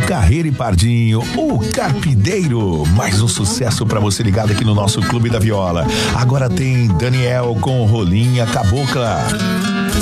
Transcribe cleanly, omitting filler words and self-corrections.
Carreira e Pardinho, o Carpideiro. Mais um sucesso pra você ligado aqui no nosso Clube da Viola. Agora tem Daniel com Rolinha Cabocla.